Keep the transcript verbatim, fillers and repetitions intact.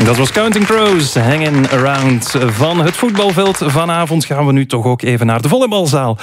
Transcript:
Dat was Counting Crows, Hanging Around van het voetbalveld. Vanavond gaan we nu toch ook even naar de volleybalzaal.